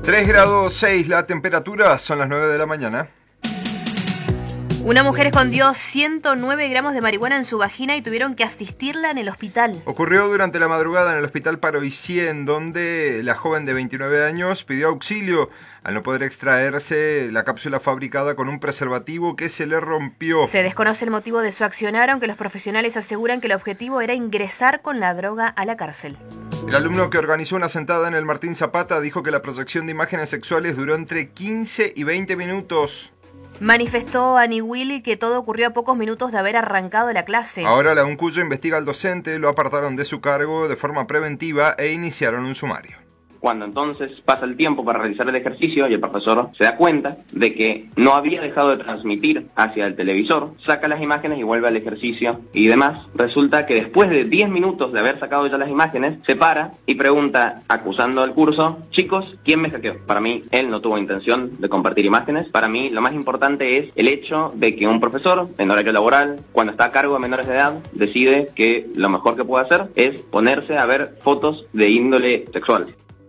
3 grados 6 la temperatura, son las 9 de la mañana. Una mujer escondió 109 gramos de marihuana en su vagina y tuvieron que asistirla en el hospital. Ocurrió durante la madrugada en el hospital Paroissien, donde la joven de 29 años pidió auxilio al no poder extraerse la cápsula fabricada con un preservativo que se le rompió. Se desconoce el motivo de su accionar, aunque los profesionales aseguran que el objetivo era ingresar con la droga a la cárcel. El alumno que organizó una sentada en el Martín Zapata dijo que la proyección de imágenes sexuales duró entre 15 y 20 minutos. Manifestó Annie Willy que todo ocurrió a pocos minutos de haber arrancado la clase. Ahora la UNCUYO investiga al docente, lo apartaron de su cargo de forma preventiva e iniciaron un sumario. Cuando entonces pasa el tiempo para realizar el ejercicio y el profesor se da cuenta de que no había dejado de transmitir hacia el televisor, saca las imágenes y vuelve al ejercicio y demás, resulta que después de 10 minutos de haber sacado ya las imágenes, se para y pregunta, acusando al curso, chicos, ¿quién me hackeó? Para mí, él no tuvo intención de compartir imágenes. Para mí, lo más importante es el hecho de que un profesor, en horario laboral, cuando está a cargo de menores de edad, decide que lo mejor que puede hacer es ponerse a ver fotos de índole sexual.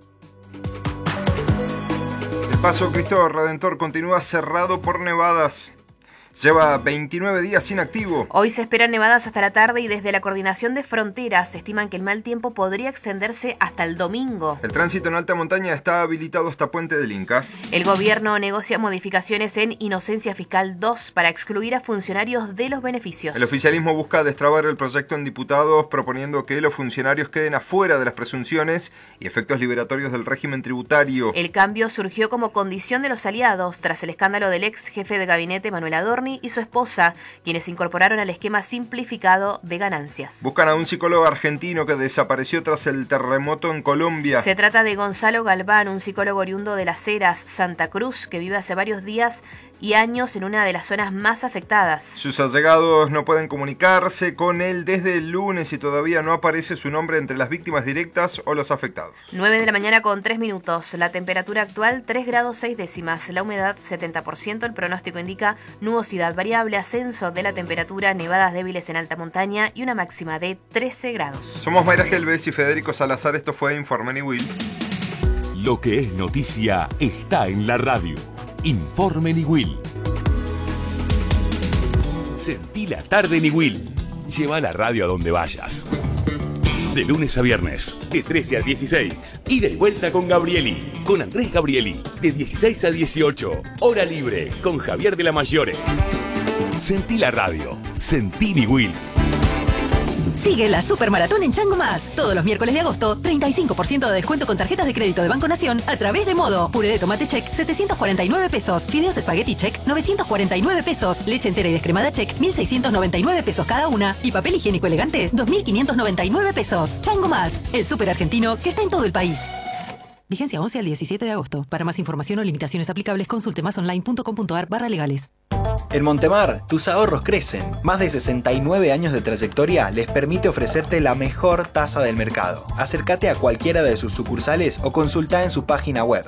Paso Cristo Redentor continúa cerrado por nevadas. Lleva 29 días inactivo. Hoy se esperan nevadas hasta la tarde y desde la Coordinación de Fronteras estiman que el mal tiempo podría extenderse hasta el domingo. El tránsito en alta montaña está habilitado hasta Puente del Inca. El gobierno negocia modificaciones en Inocencia Fiscal 2 para excluir a funcionarios de los beneficios. El oficialismo busca destrabar el proyecto en diputados proponiendo que los funcionarios queden afuera de las presunciones y efectos liberatorios del régimen tributario. El cambio surgió como condición de los aliados tras el escándalo del ex jefe de gabinete Manuel Adorni y su esposa, quienes se incorporaron al esquema simplificado de ganancias. Buscan a un psicólogo argentino que desapareció tras el terremoto en Colombia. Se trata de Gonzalo Galván, un psicólogo oriundo de Las Heras, Santa Cruz, que vive hace varios días y años en una de las zonas más afectadas. Sus allegados no pueden comunicarse con él desde el lunes y todavía no aparece su nombre entre las víctimas directas o los afectados. 9 de la mañana con 3 minutos. La temperatura actual 3 grados 6 décimas. La humedad 70%. El pronóstico indica nubosidad variable, ascenso de la temperatura, nevadas débiles en alta montaña y una máxima de 13 grados. Somos Mayra Gelbes y Federico Salazar. Esto fue Informe Niwil. Lo que es noticia está en la radio. Informe Niwil. Sentí la tarde Niwil. Lleva la radio a donde vayas. De lunes a viernes, de 13 a 16. Y de vuelta con Gabrieli, con Andrés Gabrieli, de 16 a 18. Hora libre, con Javier de la Mayore. Sentí la radio. Sentí Niwil. Sigue la Supermaratón en Chango Más. Todos los miércoles de agosto, 35% de descuento con tarjetas de crédito de Banco Nación a través de Modo. Puré de tomate check, 749 pesos. Fideos espagueti check, 949 pesos. Leche entera y descremada check, 1.699 pesos cada una. Y papel higiénico elegante, 2.599 pesos. Chango Más, el súper argentino que está en todo el país. Vigencia 11 al 17 de agosto. Para más información o limitaciones aplicables, consulte másonline.com.ar/legales. En Montemar, tus ahorros crecen. Más de 69 años de trayectoria les permite ofrecerte la mejor tasa del mercado. Acércate a cualquiera de sus sucursales o consulta en su página web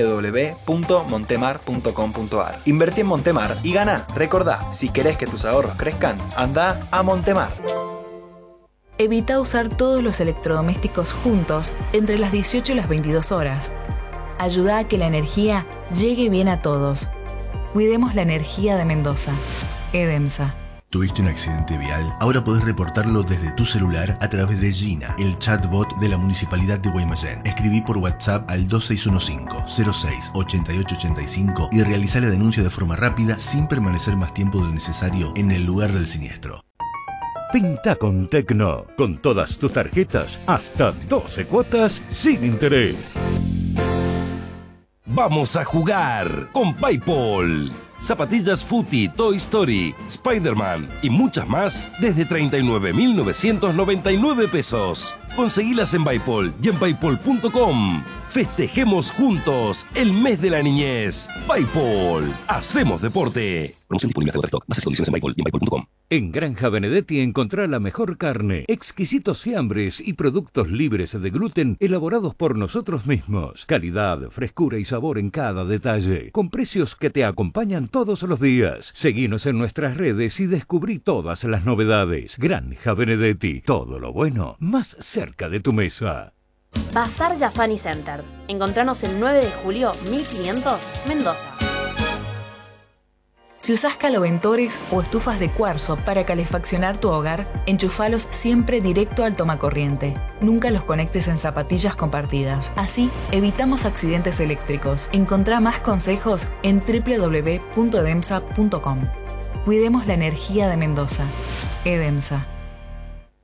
www.montemar.com.ar. Invertí en Montemar y gana. Recordá, si querés que tus ahorros crezcan, anda a Montemar. Evita usar todos los electrodomésticos juntos entre las 18 y las 22 horas. Ayuda a que la energía llegue bien a todos. Cuidemos la energía de Mendoza. EDEMSA. ¿Tuviste un accidente vial? Ahora podés reportarlo desde tu celular a través de Gina, el chatbot de la Municipalidad de Guaymallén. Escribí por WhatsApp al 2615-06-8885 y realizá la denuncia de forma rápida sin permanecer más tiempo del necesario en el lugar del siniestro. Pinta con Tecno. Con todas tus tarjetas, hasta 12 cuotas sin interés. Vamos a jugar con PayPal. Zapatillas Footy, Toy Story, Spider-Man y muchas más desde 39.999 pesos. Conseguilas en PayPal y en paypal.com. Festejemos juntos el mes de la niñez. PayPal. Hacemos deporte. Promoción disponible hasta stock. Bases y condiciones en PayPal y en paypal.com. En Granja Benedetti encontrá la mejor carne, exquisitos fiambres y productos libres de gluten elaborados por nosotros mismos. Calidad, frescura y sabor en cada detalle, con precios que te acompañan todos los días. Seguinos en nuestras redes y descubrí todas las novedades. Granja Benedetti, todo lo bueno más cerca de tu mesa. Bazar Yafani Center. Encontranos el 9 de julio 1500, Mendoza. Si usás caloventores o estufas de cuarzo para calefaccionar tu hogar, enchufalos siempre directo al tomacorriente. Nunca los conectes en zapatillas compartidas. Así evitamos accidentes eléctricos. Encontrá más consejos en www.edemsa.com. Cuidemos la energía de Mendoza. Edemsa.